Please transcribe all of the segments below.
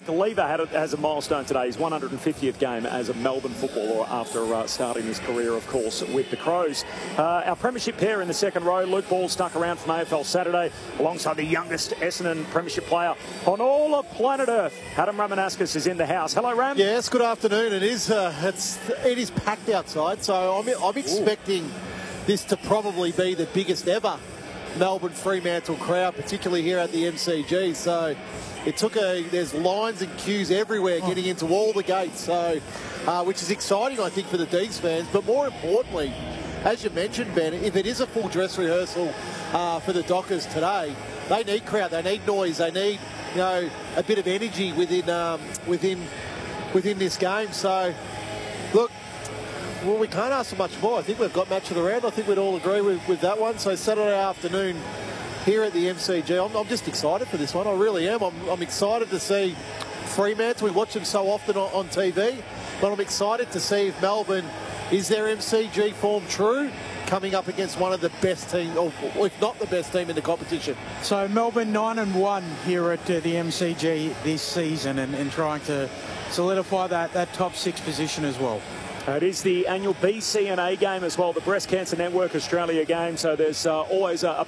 fact, Lever has a milestone today. His 150th game as a Melbourne footballer after starting his career, of course, with the Crows. Our premiership pair in the second row, Luke Ball stuck around from AFL Saturday alongside the youngest Essendon premiership player on all of planet Earth. Adam Ramanauskas is in the house. Hello, Ram. Yes, good afternoon. It is packed outside, so I'm expecting this to probably be the biggest ever Melbourne Fremantle crowd, particularly here at the MCG. So there's lines and queues everywhere getting into all the gates, so which is exciting, I think, for the Deags fans. But more importantly, as you mentioned, Ben, if it is a full dress rehearsal for the Dockers today, they need crowd, they need noise, they need a bit of energy within this game. So look, well, we can't ask for much more. I think we've got match of the round. I think we'd all agree with that one. So Saturday afternoon here at the MCG, I'm just excited for this one. I really am. I'm excited to see Fremantle. We watch them so often on TV, but I'm excited to see if Melbourne is their MCG form true, coming up against one of the best teams, or if not the best team in the competition. So Melbourne 9-1 here at the MCG this season, and trying to solidify that top 6 position as well. It is the annual BCNA game as well, the Breast Cancer Network Australia game. So there's always a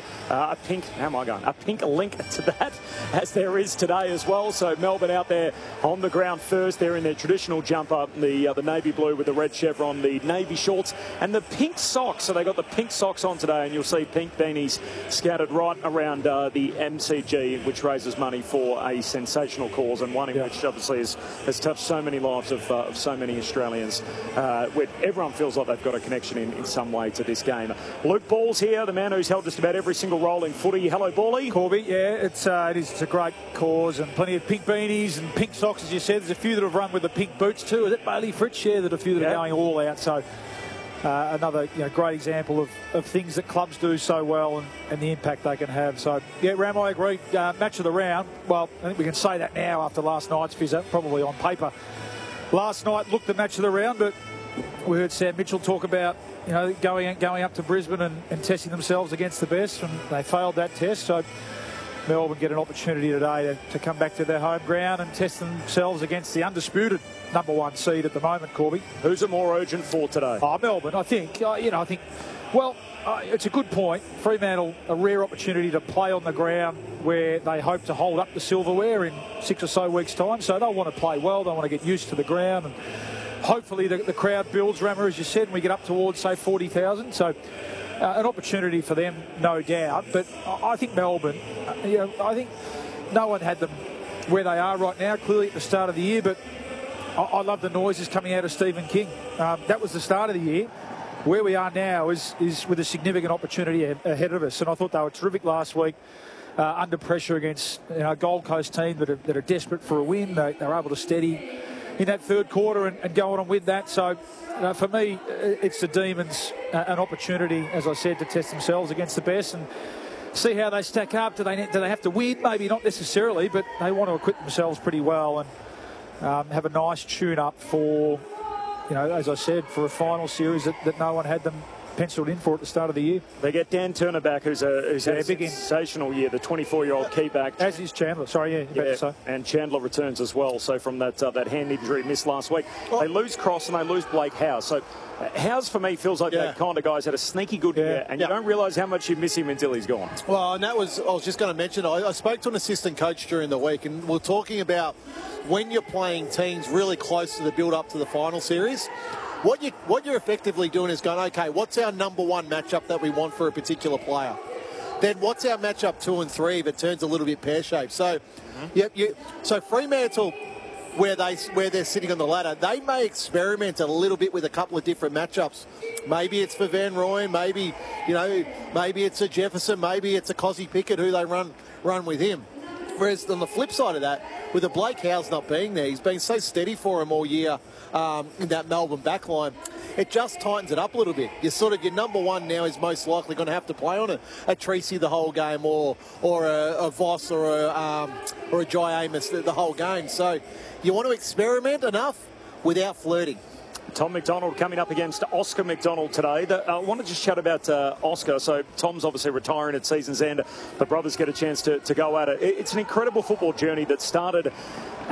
pink link to that, as there is today as well. So Melbourne out there on the ground first. They're in their traditional jumper, the navy blue with the red chevron, the navy shorts, and the pink socks. So they got the pink socks on today, and you'll see pink beanies scattered right around the MCG, which raises money for a sensational cause, and one in which obviously has touched so many lives of so many Australians. Where everyone feels like they've got a connection in some way to this game. Luke Ball's here, the man who's held just about every single role in footy. Hello, Bally. Corby, yeah, it's a great cause, and plenty of pink beanies and pink socks, as you said. There's a few that have run with the pink boots too. Is it Bailey Fritz? Yeah, that a few that are going all out. So another great example of things that clubs do so well, and the impact they can have. So yeah, Ram, I agree. Match of the round. Well, I think we can say that now after last night's visit, probably on paper. Last night looked the match of the round, but we heard Sam Mitchell talk about going up to Brisbane and testing themselves against the best, and they failed that test. So Melbourne get an opportunity today to come back to their home ground and test themselves against the undisputed #1 seed at the moment, Corby. Who's it more urgent for today? Melbourne, I think. It's a good point. Fremantle, a rare opportunity to play on the ground where they hope to hold up the silverware in 6 or so weeks' time. So they'll want to play well. They want to get used to the ground. And hopefully the crowd builds, Rammer, as you said, and we get up towards, say, 40,000. So an opportunity for them, no doubt. But I think Melbourne, I think no one had them where they are right now, clearly at the start of the year. But I love the noises coming out of Stephen King. That was the start of the year. Where we are now is with a significant opportunity ahead of us, and I thought they were terrific last week under pressure against a Gold Coast team that are desperate for a win. They were able to steady in that third quarter and go on and win that. So for me, it's the Demons an opportunity, as I said, to test themselves against the best and see how they stack up. Do they have to win? Maybe not necessarily, but they want to equip themselves pretty well and have a nice tune-up for, as I said, for a final series that no one had them penciled in for at the start of the year. They get Dan Turner back, who's had a sensational year, the 24-year-old key back. As is Chandler. Sorry, and Chandler returns as well. So from that hand injury missed last week, they lose Cross and they lose Blake Howes. So Howes, for me, feels like that kind of guy's had a sneaky good year, and you don't realise how much you miss him until he's gone. Well, and I was just going to mention, I spoke to an assistant coach during the week, and we're talking about when you're playing teams really close to the build-up to the final series, what you're effectively doing is going, okay, what's our #1 matchup that we want for a particular player? Then what's our matchup 2 and 3 if it turns a little bit pear-shaped? So, so Fremantle, where they're sitting on the ladder, they may experiment a little bit with a couple of different matchups. Maybe it's for Van Rooyen, maybe it's a Jefferson, maybe it's a Cozzy Pickett who they run with him. Whereas on the flip side of that, with the Blake Howes not being there, he's been so steady for him all year in that Melbourne backline. It just tightens it up a little bit. Your #1 now is most likely going to have to play on a Treacy the whole game, or a Voss or a Jai Amos the whole game. So you want to experiment enough without flirting. Tom McDonald coming up against Oscar McDonald today. I want to just chat about Oscar. So Tom's obviously retiring at season's end. The brothers get a chance to go at it. It's an incredible football journey that started